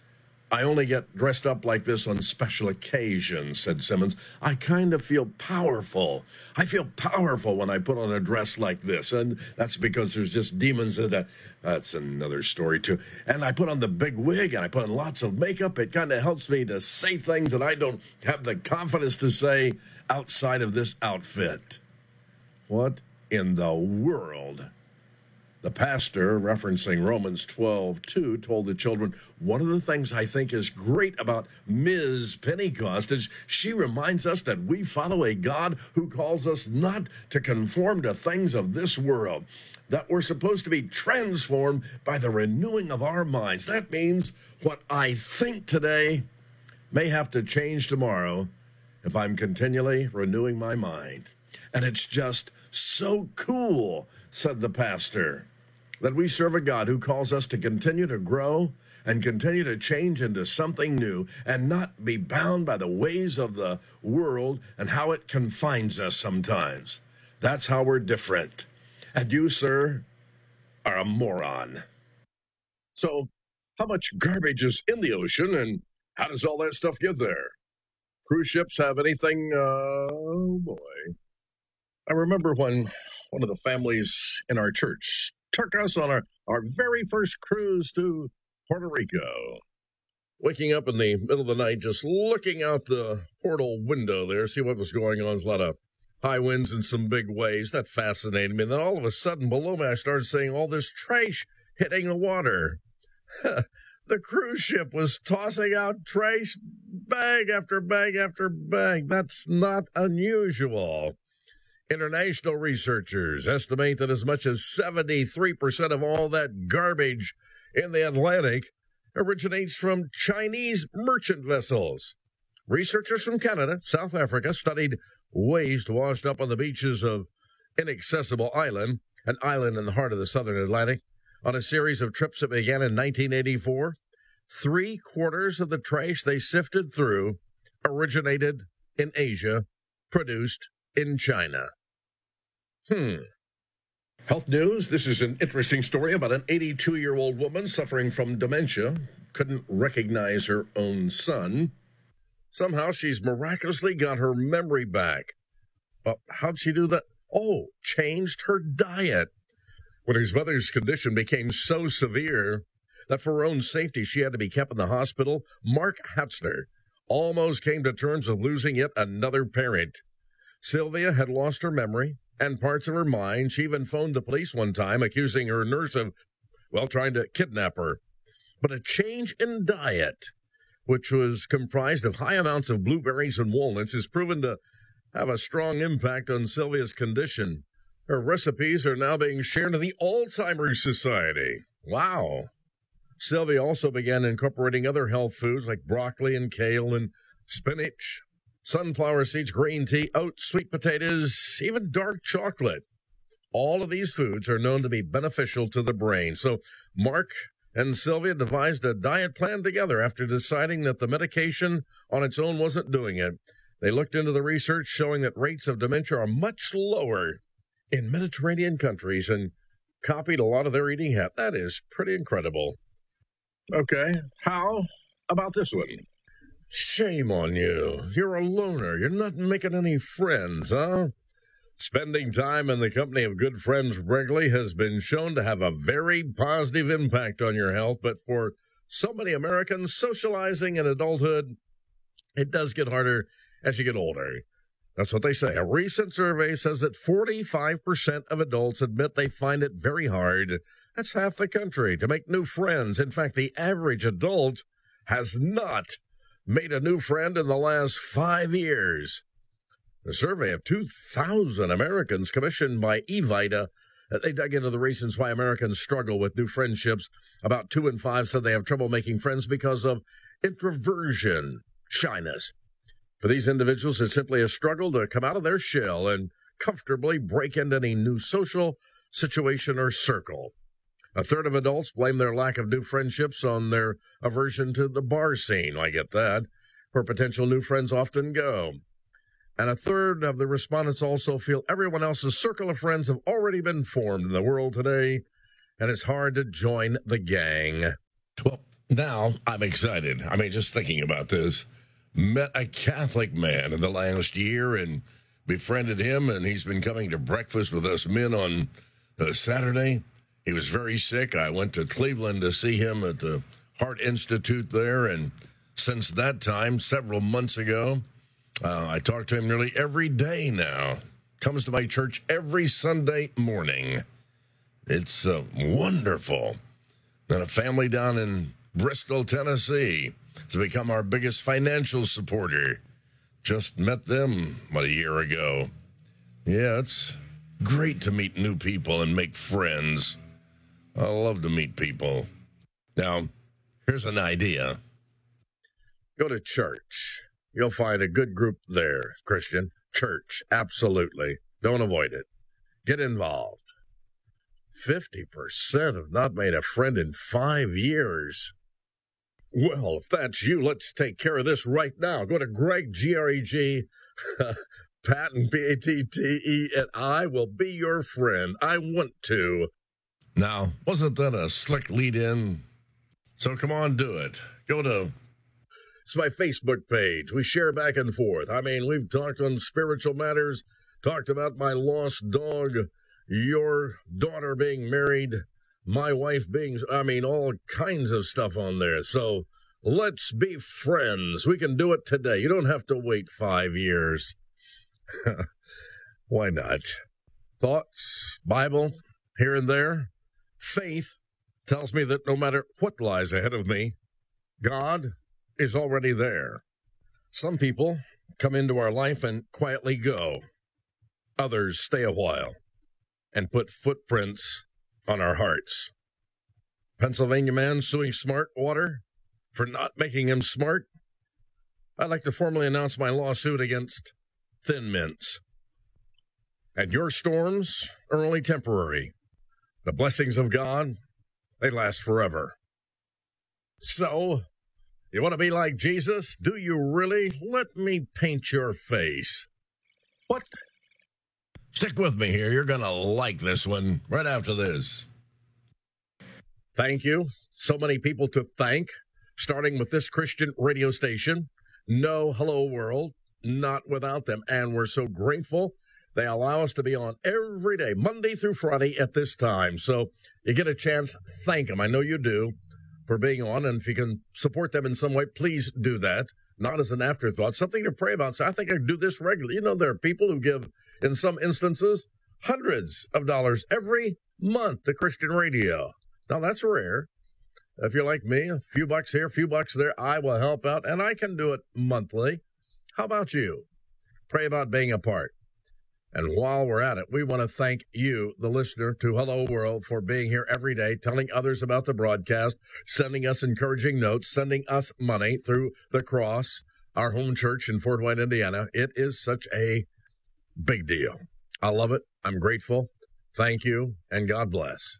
I only get dressed up like this on special occasions, said Simmons. I kind of feel powerful. I feel powerful when I put on a dress like this. And that's because there's just demons in that. That's another story, too. And I put on the big wig and I put on lots of makeup. It kind of helps me to say things that I don't have the confidence to say outside of this outfit. What in the world? The pastor, referencing Romans twelve two, told the children, one of the things I think is great about Miz Pentecost is she reminds us that we follow a God who calls us not to conform to things of this world, that we're supposed to be transformed by the renewing of our minds. That means what I think today may have to change tomorrow if I'm continually renewing my mind. And it's just so cool, said the pastor, that we serve a God who calls us to continue to grow and continue to change into something new and not be bound by the ways of the world and how it confines us sometimes. That's how we're different. And you, sir, are a moron. So, how much garbage is in the ocean and how does all that stuff get there? Cruise ships have anything? Uh, oh, boy. I remember when one of the families in our church took us on our, our very first cruise to Puerto Rico. Waking up in the middle of the night, just looking out the portal window there, see what was going on. There's a lot of high winds and some big waves. That fascinated me. And then all of a sudden, below me, I started seeing all this trash hitting the water. The cruise ship was tossing out trash, bag after bag after bag. That's not unusual. International researchers estimate that as much as seventy-three percent of all that garbage in the Atlantic originates from Chinese merchant vessels. Researchers from Canada, South Africa, studied waste washed up on the beaches of Inaccessible Island, an island in the heart of the southern Atlantic, on a series of trips that began in nineteen eighty-four. Three quarters of the trash they sifted through originated in Asia, produced in China. Hmm. Health news. This is an interesting story about an eighty-two-year-old woman suffering from dementia. Couldn't recognize her own son. Somehow she's miraculously got her memory back. Uh, how'd she do that? Oh, changed her diet. When his mother's condition became so severe that for her own safety she had to be kept in the hospital, Mark Hatzner almost came to terms with losing yet another parent. Sylvia had lost her memory and parts of her mind. She even phoned the police one time, accusing her nurse of, well, trying to kidnap her. But a change in diet, which was comprised of high amounts of blueberries and walnuts, is proven to have a strong impact on Sylvia's condition. Her recipes are now being shared in the Alzheimer's Society. Wow. Sylvia also began incorporating other health foods like broccoli and kale and spinach, sunflower seeds, green tea, oats, sweet potatoes, even dark chocolate. All of these foods are known to be beneficial to the brain. So Mark and Sylvia devised a diet plan together after deciding that the medication on its own wasn't doing it. They looked into the research showing that rates of dementia are much lower in Mediterranean countries and copied a lot of their eating habits. That is pretty incredible. Okay, how about this one? Shame on you. You're a loner. You're not making any friends, huh? Spending time in the company of good friends regularly has been shown to have a very positive impact on your health, but for so many Americans, socializing in adulthood, it does get harder as you get older. That's what they say. A recent survey says that forty-five percent of adults admit they find it very hard. That's half the country to make new friends. In fact, the average adult has not made a new friend in the last five years. The survey of two thousand Americans commissioned by eVita, they dug into the reasons why Americans struggle with new friendships. About two in five said they have trouble making friends because of introversion, shyness. For these individuals, it's simply a struggle to come out of their shell and comfortably break into any new social situation or circle. A third of adults blame their lack of new friendships on their aversion to the bar scene. I get that, where potential new friends often go. And a third of the respondents also feel everyone else's circle of friends have already been formed in the world today, and it's hard to join the gang. Well, now I'm excited. I mean, just thinking about this. Met a Catholic man in the last year and befriended him, and he's been coming to breakfast with us men on uh, Saturday. He was very sick. I went to Cleveland to see him at the Heart Institute there, and since that time, several months ago, uh, I talk to him nearly every day now. Comes to my church every Sunday morning. It's uh, wonderful. Then a family down in Bristol, Tennessee, has become our biggest financial supporter. Just met them, what, a year ago. Yeah, it's great to meet new people and make friends. I love to meet people. Now, here's an idea. Go to church. You'll find a good group there, Christian. Church, absolutely. Don't avoid it. Get involved. fifty percent have not made a friend in five years. Well, if that's you, let's take care of this right now. Go to Greg, G R E G, Patton, P A T T E, and I will be your friend. I want to. Now, wasn't that a slick lead-in? So come on, do it. Go to... It's my Facebook page. We share back and forth. I mean, we've talked on spiritual matters, talked about my lost dog, your daughter being married, my wife being, I mean, all kinds of stuff on there. So let's be friends. We can do it today. You don't have to wait five years. Why not? Thoughts, Bible, here and there. Faith tells me that no matter what lies ahead of me, God is already there. Some people come into our life and quietly go. Others stay a while and put footprints on our hearts. Pennsylvania man suing Smart Water for not making him smart. I'd like to formally announce my lawsuit against Thin Mints. And your storms are only temporary. The blessings of God, they last forever. So, you want to be like Jesus? Do you really? Let me paint your face. What? Stick with me here. You're going to like this one right after this. Thank you. So many people to thank, starting with this Christian radio station. No Hello World, not without them. And we're so grateful they allow us to be on every day, Monday through Friday at this time. So you get a chance, thank them. I know you do, for being on. And if you can support them in some way, please do that. Not as an afterthought, something to pray about. So I think I do this regularly. You know, there are people who give, in some instances, hundreds of dollars every month to Christian radio. Now, that's rare. If you're like me, a few bucks here, a few bucks there, I will help out, and I can do it monthly. How about you? Pray about being a part. And while we're at it, we want to thank you, the listener to Hello World, for being here every day, telling others about the broadcast, sending us encouraging notes, sending us money through the Cross, our home church in Fort Wayne, Indiana. It is such a big deal. I love it. I'm grateful. Thank you, and God bless.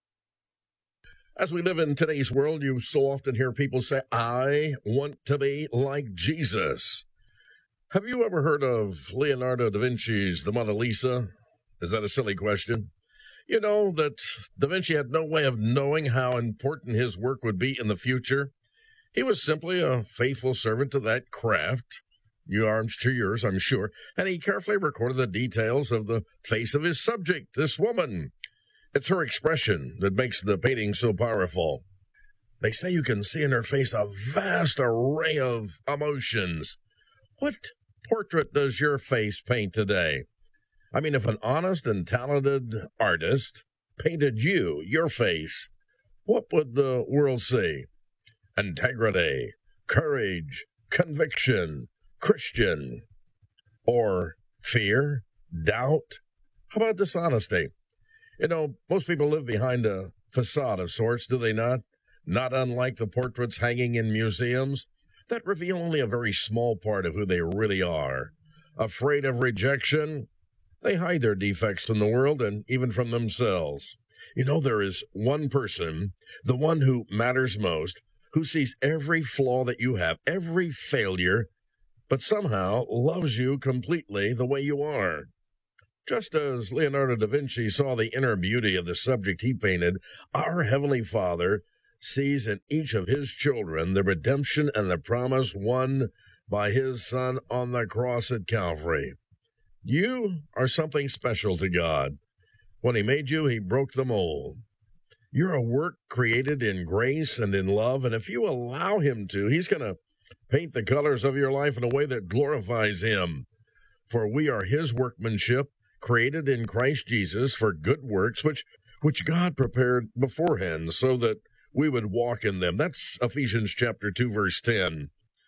As we live in today's world, you so often hear people say, I want to be like Jesus. Have you ever heard of Leonardo da Vinci's The Mona Lisa? Is that a silly question? You know that Da Vinci had no way of knowing how important his work would be in the future. He was simply a faithful servant to that craft. You arms to yours, I'm sure. And he carefully recorded the details of the face of his subject, this woman. It's her expression that makes the painting so powerful. They say you can see in her face a vast array of emotions. What portrait does your face paint today? I mean, if an honest and talented artist painted you, your face, what would the world see? Integrity, courage, conviction, Christian, or fear, doubt? How about dishonesty? You know, most people live behind a facade of sorts, do they not? Not unlike the portraits hanging in museums that reveal only a very small part of who they really are. Afraid of rejection? They hide their defects from the world and even from themselves. You know, there is one person, the one who matters most, who sees every flaw that you have, every failure, but somehow loves you completely the way you are. Just as Leonardo da Vinci saw the inner beauty of the subject he painted, our Heavenly Father sees in each of his children the redemption and the promise won by his Son on the cross at Calvary. You are something special to God. When he made you, he broke the mold. You're a work created in grace and in love, and if you allow him to, he's going to paint the colors of your life in a way that glorifies him. For we are his workmanship, created in Christ Jesus for good works, which which God prepared beforehand so that we would walk in them. That's Ephesians chapter two, verse ten.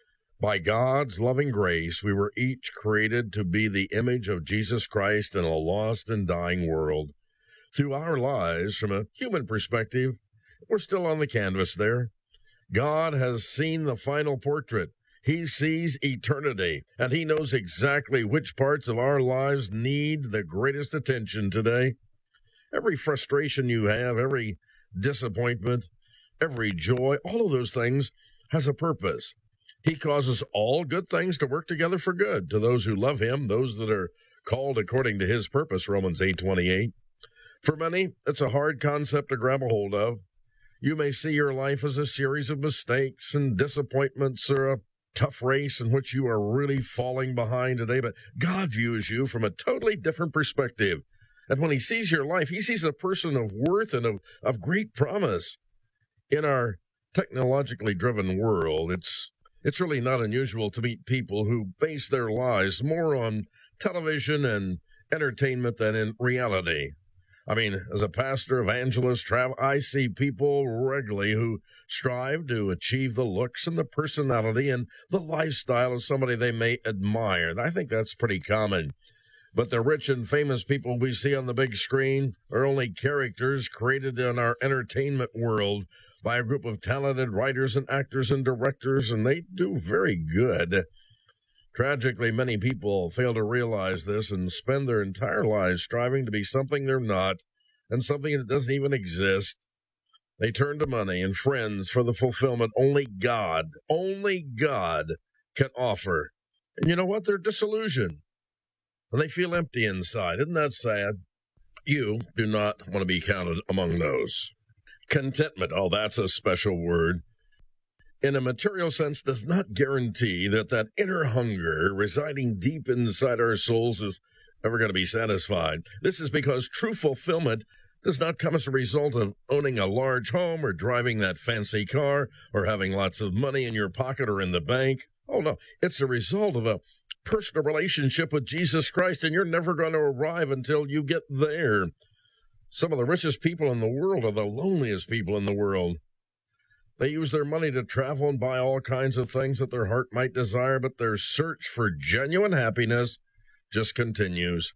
By God's loving grace, we were each created to be the image of Jesus Christ in a lost and dying world. Through our lives, from a human perspective, we're still on the canvas there. God has seen the final portrait. He sees eternity, and he knows exactly which parts of our lives need the greatest attention today. Every frustration you have, every disappointment, every joy, all of those things has a purpose. He causes all good things to work together for good to those who love him, those that are called according to his purpose, Romans eight twenty-eight. For many, it's a hard concept to grab a hold of. You may see your life as a series of mistakes and disappointments or a tough race in which you are really falling behind today, but God views you from a totally different perspective. And when he sees your life, he sees a person of worth and of, of great promise. In our technologically driven world, it's it's really not unusual to meet people who base their lives more on television and entertainment than in reality. I mean, as a pastor, evangelist, travel, I see people regularly who strive to achieve the looks and the personality and the lifestyle of somebody they may admire. I think that's pretty common. But the rich and famous people we see on the big screen are only characters created in our entertainment world by a group of talented writers and actors and directors, and they do very good. Tragically, many people fail to realize this and spend their entire lives striving to be something they're not and something that doesn't even exist. They turn to money and friends for the fulfillment only God, only God can offer. And you know what? They're disillusioned. And they feel empty inside. Isn't that sad? You do not want to be counted among those. Contentment, oh, that's a special word. In a material sense, does not guarantee that that inner hunger residing deep inside our souls is ever going to be satisfied. This is because true fulfillment does not come as a result of owning a large home or driving that fancy car or having lots of money in your pocket or in the bank. Oh, no, it's a result of a personal relationship with Jesus Christ, and you're never going to arrive until you get there. Some of the richest people in the world are the loneliest people in the world. They use their money to travel and buy all kinds of things that their heart might desire, but their search for genuine happiness just continues.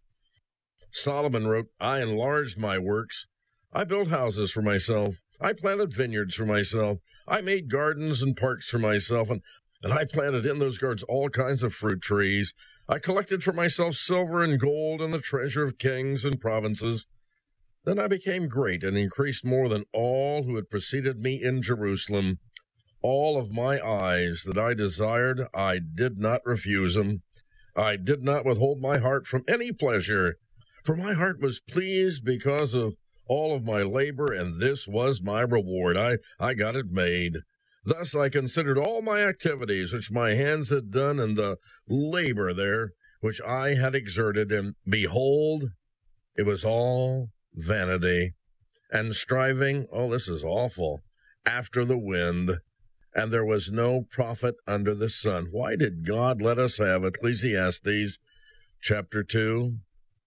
Solomon wrote, I enlarged my works. I built houses for myself. I planted vineyards for myself. I made gardens and parks for myself, and, and I planted in those gardens all kinds of fruit trees. I collected for myself silver and gold and the treasure of kings and provinces. Then I became great and increased more than all who had preceded me in Jerusalem. All of my eyes that I desired, I did not refuse them. I did not withhold my heart from any pleasure, for my heart was pleased because of all of my labor, and this was my reward. I, I got it made. Thus I considered all my activities which my hands had done, and the labor there which I had exerted, and behold, it was all vanity, and striving, oh, this is awful, after the wind, and there was no profit under the sun. Why did God let us have Ecclesiastes chapter two?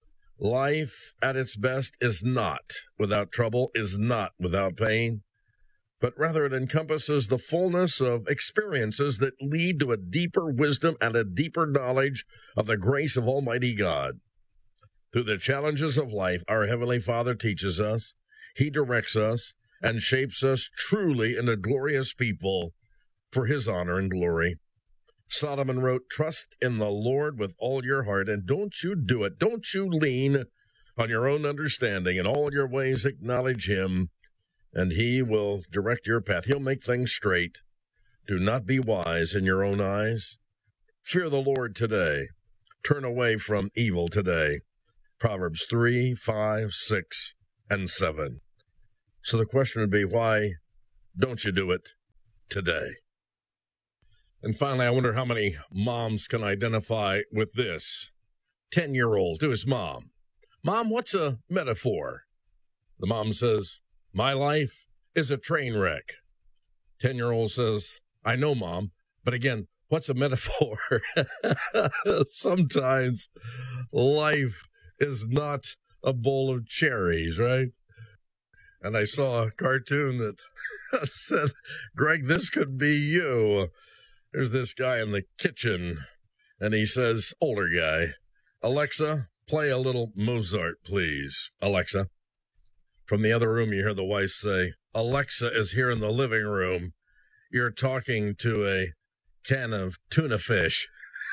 Life at its best is not without trouble, is not without pain, but rather it encompasses the fullness of experiences that lead to a deeper wisdom and a deeper knowledge of the grace of Almighty God. Through the challenges of life, our Heavenly Father teaches us, He directs us, and shapes us truly into glorious people for His honor and glory. Solomon wrote, trust in the Lord with all your heart, and don't you do it. Don't you lean on your own understanding. In all your ways acknowledge him, and he will direct your path. He'll make things straight. Do not be wise in your own eyes. Fear the Lord today. Turn away from evil today. Proverbs three, five, six, and seven. So the question would be, why don't you do it today? And finally, I wonder how many moms can identify with this. Ten-year-old to his mom. Mom, what's a metaphor? The mom says, my life is a train wreck. Ten-year-old says, I know, Mom, but again, what's a metaphor? Sometimes life is not a bowl of cherries, right? And I saw a cartoon that said, Greg, this could be you. There's this guy in the kitchen, and he says, older guy, Alexa, play a little Mozart, please. Alexa. From the other room, you hear the wife say, Alexa is here in the living room. You're talking to a can of tuna fish.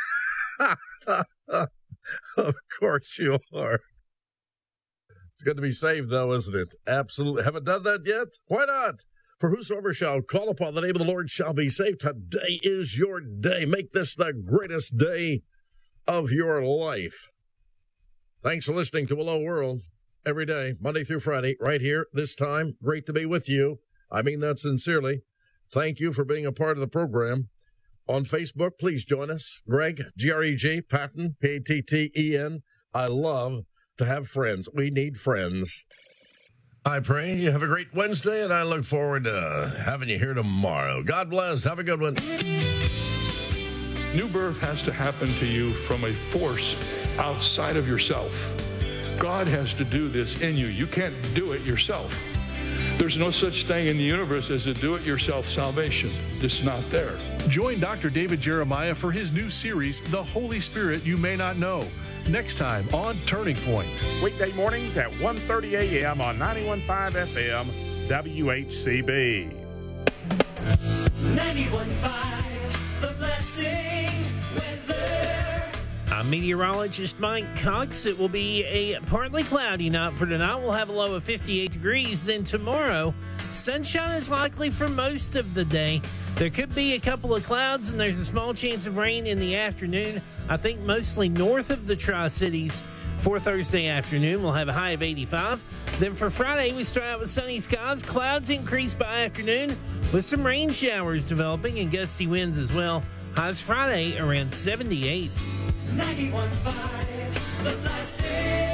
Of course you are. It's good to be saved, though, isn't it? Absolutely. Haven't done that yet? Why not? For whosoever shall call upon the name of the Lord shall be saved. Today is your day. Make this the greatest day of your life. Thanks for listening to Hello World every day, Monday through Friday, right here, this time. Great to be with you. I mean that sincerely. Thank you for being a part of the program. On Facebook, please join us. Greg, G R E G, Patton, P A T T E N. I love to have friends. We need friends. I pray you have a great Wednesday, and I look forward to having you here tomorrow. God bless. Have a good one. New birth has to happen to you from a force outside of yourself. God has to do this in you. You can't do it yourself. There's no such thing in the universe as a do-it-yourself salvation. It's not there. Join Doctor David Jeremiah for his new series, The Holy Spirit You May Not Know, next time on Turning Point. Weekday mornings at one thirty a.m. on ninety-one point five F M, W H C B. ninety-one point five, The Blessing Weather. I'm meteorologist Mike Cox. It will be a partly cloudy night for tonight. We'll have a low of fifty-eight degrees. Then tomorrow, sunshine is likely for most of the day. There could be a couple of clouds, and there's a small chance of rain in the afternoon. I think mostly north of the Tri-Cities. For Thursday afternoon, we'll have a high of eighty-five. Then for Friday, we start out with sunny skies. Clouds increase by afternoon with some rain showers developing and gusty winds as well. Highs Friday around seventy-eight. ninety-one point five, The Blessing.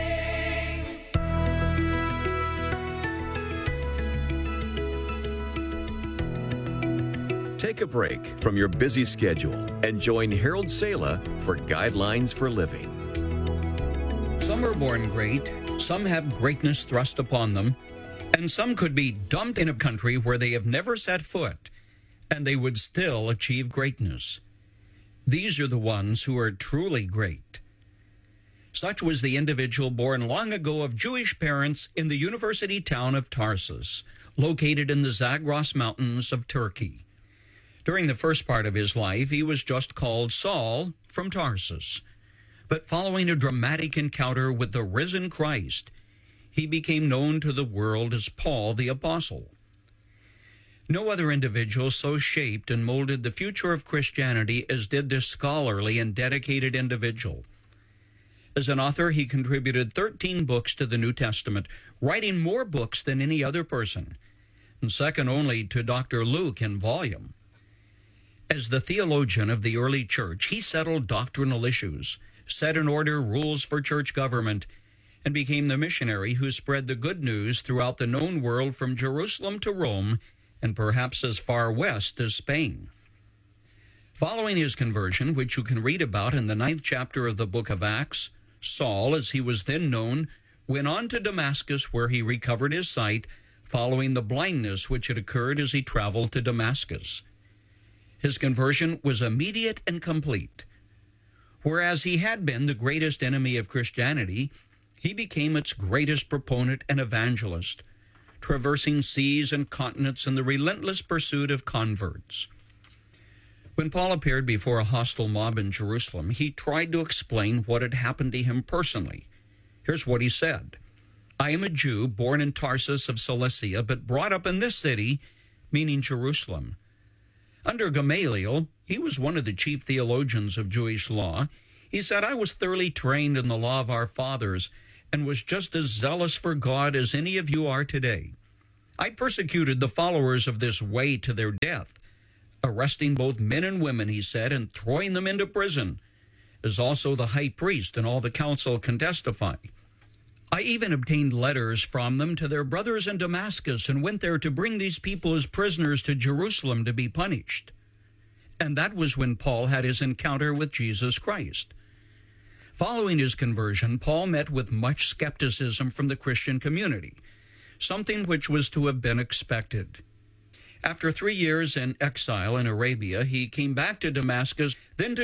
Take a break from your busy schedule and join Harold Sala for Guidelines for Living. Some are born great, some have greatness thrust upon them, and some could be dumped in a country where they have never set foot, and they would still achieve greatness. These are the ones who are truly great. Such was the individual born long ago of Jewish parents in the university town of Tarsus, located in the Zagros Mountains of Turkey. During the first part of his life, he was just called Saul from Tarsus. But following a dramatic encounter with the risen Christ, he became known to the world as Paul the Apostle. No other individual so shaped and molded the future of Christianity as did this scholarly and dedicated individual. As an author, he contributed thirteen books to the New Testament, writing more books than any other person, and second only to Doctor Luke in volume. As the theologian of the early church, he settled doctrinal issues, set in order rules for church government, and became the missionary who spread the good news throughout the known world from Jerusalem to Rome and perhaps as far west as Spain. Following his conversion, which you can read about in the ninth chapter of the book of Acts, Saul, as he was then known, went on to Damascus, where he recovered his sight following the blindness which had occurred as he traveled to Damascus. His conversion was immediate and complete. Whereas he had been the greatest enemy of Christianity, he became its greatest proponent and evangelist, traversing seas and continents in the relentless pursuit of converts. When Paul appeared before a hostile mob in Jerusalem, he tried to explain what had happened to him personally. Here's what he said. I am a Jew born in Tarsus of Cilicia, but brought up in this city, meaning Jerusalem. Under Gamaliel, he was one of the chief theologians of Jewish law. He said, I was thoroughly trained in the law of our fathers and was just as zealous for God as any of you are today. I persecuted the followers of this way to their death, arresting both men and women, he said, and throwing them into prison, as also the high priest and all the council can testify. I even obtained letters from them to their brothers in Damascus and went there to bring these people as prisoners to Jerusalem to be punished. And that was when Paul had his encounter with Jesus Christ. Following his conversion, Paul met with much skepticism from the Christian community, something which was to have been expected. After three years in exile in Arabia, he came back to Damascus, then to